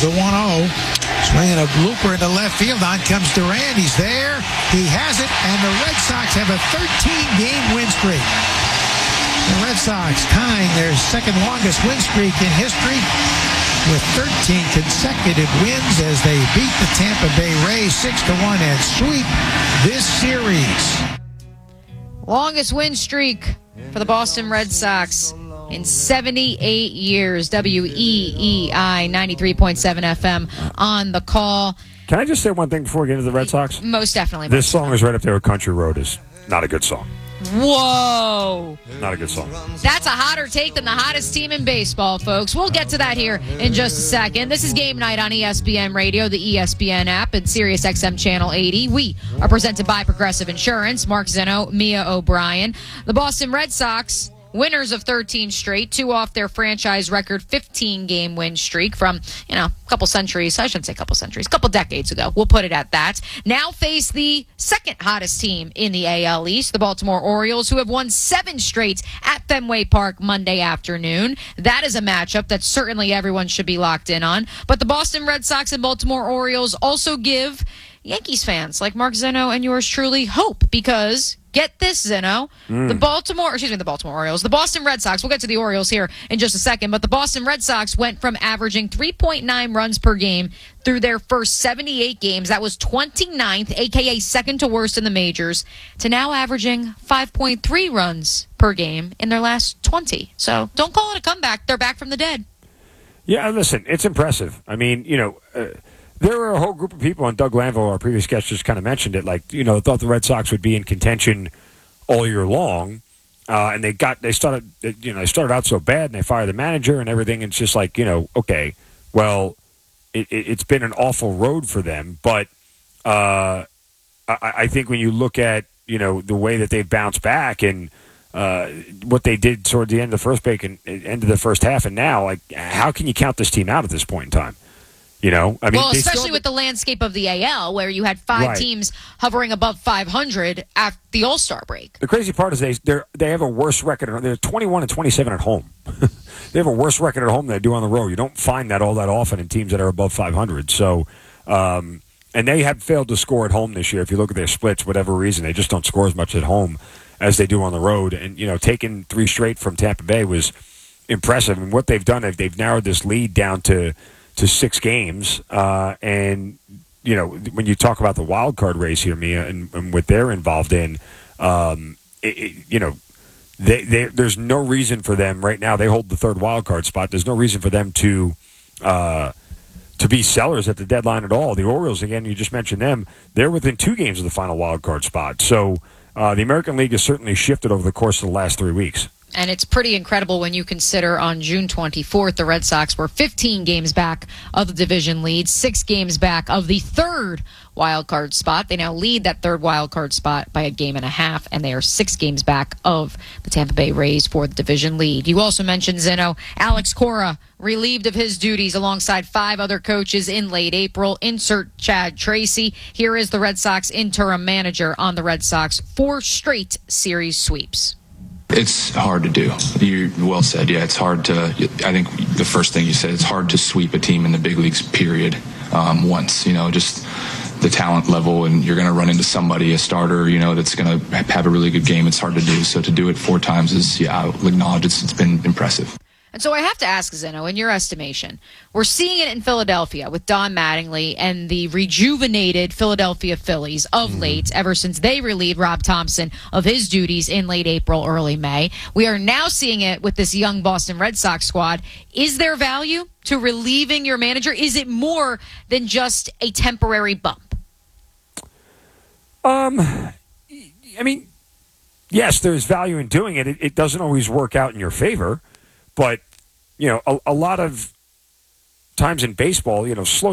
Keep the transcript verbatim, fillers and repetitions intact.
the one oh. Swinging a blooper into left field. On comes Durant. He's there. He has it. And the Red Sox have a thirteen-game win streak. The Red Sox tying their second longest win streak in history with thirteen consecutive wins as they beat the Tampa Bay Rays six to one and sweep this series. Longest win streak for the Boston Red Sox in seventy-eight years. W E E I ninety-three point seven F M on the call. Can I just say one thing before we get into the Red Sox? Most definitely. This song is right up there with Country Road. Is not a good song. Whoa. Not a good song. That's a hotter take than the hottest team in baseball, folks. We'll get to that here in just a second. This is Game Night on E S P N Radio, the E S P N app, and Sirius X M Channel eighty. We are presented by Progressive Insurance. Mark Zeno, Mia O'Brien. The Boston Red Sox, winners of thirteen straight, two off their franchise record fifteen-game win streak from, you know, a couple centuries. I shouldn't say a couple centuries, a couple decades ago. We'll put it at that. Now face the second hottest team in the A L East, the Baltimore Orioles, who have won seven straight at Fenway Park Monday afternoon. That is a matchup that certainly everyone should be locked in on. But the Boston Red Sox and Baltimore Orioles also give Yankees fans like Mark Zeno and yours truly hope, because get this, Zeno, mm. the Baltimore, excuse me, the Baltimore Orioles, the Boston Red Sox, we'll get to the Orioles here in just a second, but the Boston Red Sox went from averaging three point nine runs per game through their first seventy-eight games, that was twenty-ninth, a k a second to worst in the majors, to now averaging five point three runs per game in their last twenty. So don't call it a comeback. They're back from the dead. Yeah, listen, it's impressive. I mean, you know, uh, there were a whole group of people, and Doug Lanville, our previous guest, just kind of mentioned it, like, you know, thought the Red Sox would be in contention all year long, uh, and they got, they started, you know, they started out so bad, and they fired the manager and everything, and it's just like, you know, okay, well, it, it, it's been an awful road for them, but uh, I, I think when you look at, you know, the way that they've bounced back and uh, what they did toward the end of the first break and end of the first half, and now, like, how can you count this team out at this point in time? You know, I mean, well, especially still... with the landscape of the A L, where you had five right. teams hovering above five hundred at the All-Star break. The crazy part is they they they have a worse record. They're twenty-one and twenty-seven at home. They have a worse record at home than they do on the road. You don't find that all that often in teams that are above five hundred. So, um, and they have failed to score at home this year. If you look at their splits, whatever reason, they just don't score as much at home as they do on the road. And, you know, taking three straight from Tampa Bay was impressive. And what they've done, they've narrowed this lead down to to six games, uh, and, you know, when you talk about the wild card race here, Mia, and, and what they're involved in, um, it, it, you know, they, they, there's no reason for them right now. They hold the third wild card spot. There's no reason for them to uh, to be sellers at the deadline at all. The Orioles, again, you just mentioned them, they're within two games of the final wild card spot. So uh, the American League has certainly shifted over the course of the last three weeks. And it's pretty incredible when you consider on June twenty-fourth, the Red Sox were fifteen games back of the division lead, six games back of the third wild card spot. They now lead that third wild card spot by a game and a half, and they are six games back of the Tampa Bay Rays for the division lead. You also mentioned, Zeno, Alex Cora relieved of his duties alongside five other coaches in late April. Insert Chad Tracy. Here is the Red Sox interim manager on the Red Sox. Four straight series sweeps. It's hard to do. You well said. Yeah, it's hard to. I think the first thing you said, it's hard to sweep a team in the big leagues. Period. Um, once, you know, just the talent level, and you're going to run into somebody, a starter, you know, that's going to have a really good game. It's hard to do. So to do it four times is, yeah, I'll acknowledge it's, it's been impressive. And so I have to ask, Zeno, in your estimation, we're seeing it in Philadelphia with Don Mattingly and the rejuvenated Philadelphia Phillies of mm-hmm. late, ever since they relieved Rob Thompson of his duties in late April, early May. We are now seeing it with this young Boston Red Sox squad. Is there value to relieving your manager? Is it more than just a temporary bump? Um, I mean, yes, there's value in doing it. It, it doesn't always work out in your favor. But, you know, a, a lot of times in baseball, you know, slow